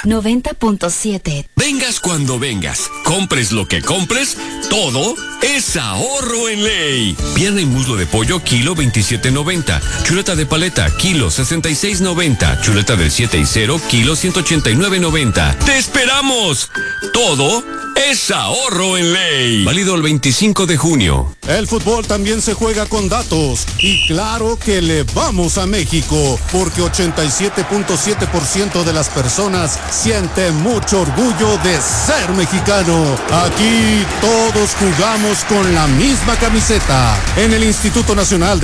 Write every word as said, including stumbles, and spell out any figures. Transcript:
noventa punto siete. Vengas cuando vengas, compres lo que compres, todo es ahorro en Ley. Pierna y muslo de pollo, kilo veintisiete noventa. Chuleta de paleta, kilo sesenta y seis noventa. Chuleta del siete y cero, kilo ciento ochenta y nueve noventa. ¡Te esperamos! Todo es ahorro en Ley. Válido el veinticinco de junio. El fútbol también se juega con datos. Y claro que le vamos a México, porque ochenta y siete punto siete por ciento de las personas siente mucho orgullo de ser mexicano. Aquí todos jugamos con la misma camiseta. En el Instituto Nacional de